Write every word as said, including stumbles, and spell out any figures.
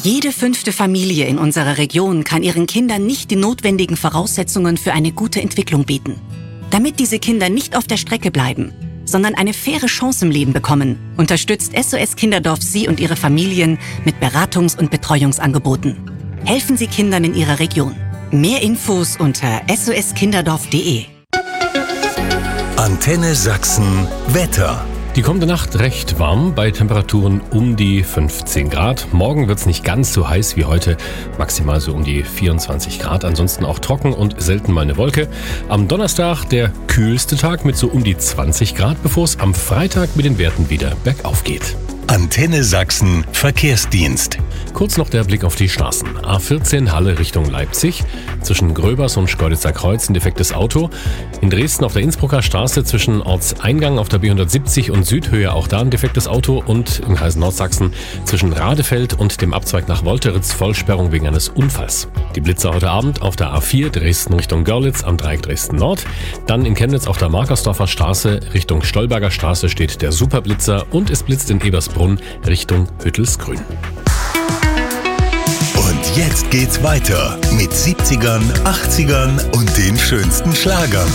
Jede fünfte Familie in unserer Region kann ihren Kindern nicht die notwendigen Voraussetzungen für eine gute Entwicklung bieten. Damit diese Kinder nicht auf der Strecke bleiben, sondern eine faire Chance im Leben bekommen, unterstützt S O S Kinderdorf Sie und Ihre Familien mit Beratungs- und Betreuungsangeboten. Helfen Sie Kindern in Ihrer Region. Mehr Infos unter s o s kinderdorf punkt d e. Antenne Sachsen Wetter. Die kommende Nacht recht warm, bei Temperaturen um die fünfzehn Grad. Morgen wird es nicht ganz so heiß wie heute, maximal so um die vierundzwanzig Grad. Ansonsten auch trocken und selten mal eine Wolke. Am Donnerstag der kühlste Tag mit so um die zwanzig Grad, bevor es am Freitag mit den Werten wieder bergauf geht. Antenne Sachsen Verkehrsdienst. Kurz noch der Blick auf die Straßen. A vierzehn Halle Richtung Leipzig. Zwischen Gröbers und Schkeuditzer Kreuz ein defektes Auto. In Dresden auf der Innsbrucker Straße zwischen Ortseingang auf der B hundertsiebzig und Südhöhe auch da ein defektes Auto. Und im Kreis Nordsachsen zwischen Radefeld und dem Abzweig nach Wolteritz Vollsperrung wegen eines Unfalls. Die Blitzer heute Abend auf der A vier Dresden Richtung Görlitz am Dreieck Dresden Nord. Dann in Chemnitz auf der Markersdorfer Straße Richtung Stolberger Straße steht der Superblitzer und es blitzt in Ebersbrunn Richtung Hüttelsgrün. Und jetzt geht's weiter mit siebzigern, achtzigern und den schönsten Schlagern.